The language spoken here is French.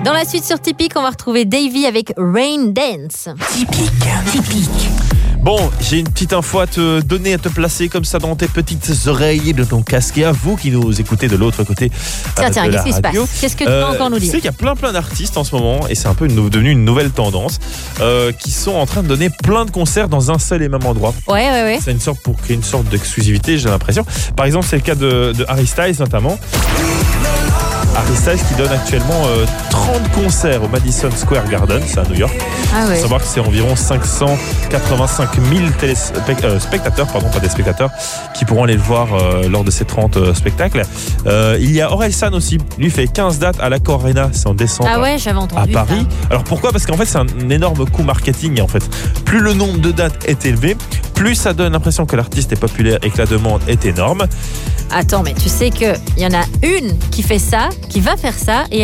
Dans la suite sur Typique, on va retrouver Davy avec Rain Dance. Typique. Bon, j'ai une petite info à te donner, à te placer comme ça dans tes petites oreilles de ton casque. Et à vous qui nous écoutez de l'autre côté Tiens, de la qu'est-ce qui se passe? radio. Qu'est-ce que tu peux encore nous Tu dire? sais qu'il y a plein d'artistes en ce moment, et c'est un peu devenu une nouvelle tendance, qui sont en train de donner plein de concerts dans un seul et même endroit. Ouais. C'est pour créer une sorte d'exclusivité, j'ai l'impression. Par exemple, c'est le cas de Harry Styles notamment. Harry Styles qui donne actuellement 30 concerts au Madison Square Garden, c'est à New York. Ah ouais. Il faut savoir que c'est environ 585 000 spectateurs, pas des spectateurs, qui pourront aller le voir lors de ces 30 spectacles. Il y a Orelsan aussi, lui fait 15 dates à l'Accor Arena, c'est en décembre J'avais à entendu Paris. ça. Alors pourquoi? Parce qu'en fait c'est un énorme coût marketing en fait. Plus le nombre de dates est élevé, plus ça donne l'impression que l'artiste est populaire et que la demande est énorme. Attends, mais tu sais qu'il y en a une qui fait ça, qui va faire ça, et